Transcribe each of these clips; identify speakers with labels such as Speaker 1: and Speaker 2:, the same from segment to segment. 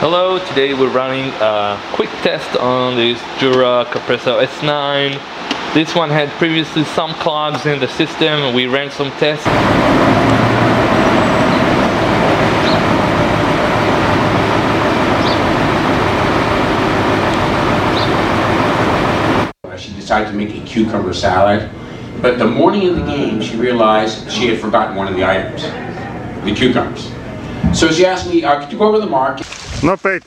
Speaker 1: Hello, today we're running a quick test on this Jura Capresso S9. This one had previously some clogs in the system. We ran some tests.
Speaker 2: She decided to make a cucumber salad, but the morning of the game she realized she had forgotten one of the items, the cucumbers. So she asked me, could you go over to the market?
Speaker 3: No paid.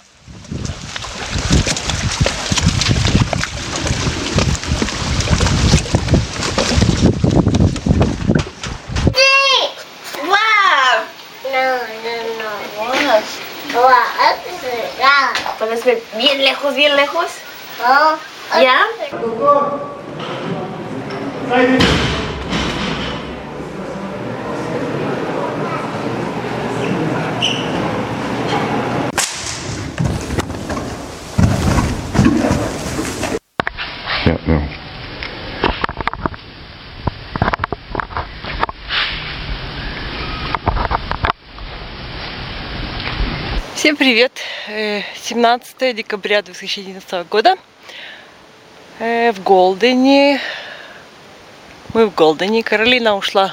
Speaker 4: ¿Puedes ver bien lejos, bien lejos? ¿Ya?
Speaker 3: Yeah, no.
Speaker 5: Всем привет! 17 декабря 2011 года в Голдене. Мы в Голдене. Каролина ушла.